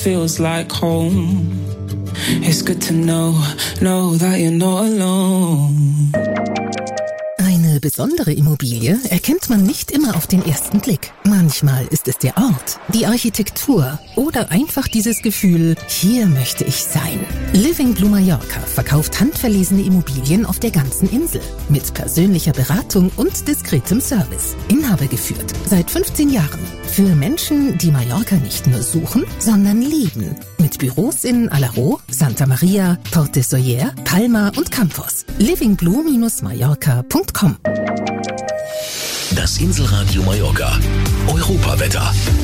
feels like home. It's good to know that you're not alone. Eine besondere Immobilie erkennt man nicht immer auf den ersten Blick. Manchmal ist es der Ort, die Architektur oder einfach dieses Gefühl, hier möchte ich sein. Living Blue Mallorca verkauft handverlesene Immobilien auf der ganzen Insel mit persönlicher Beratung und diskretem Service. Inhaber geführt seit 15 Jahren. Für Menschen, die Mallorca nicht nur suchen, sondern lieben. Mit Büros in Alaró, Santa Maria, Port de Sóller, Palma und Campos. livingblue-mallorca.com. Das Inselradio Mallorca. Europawetter.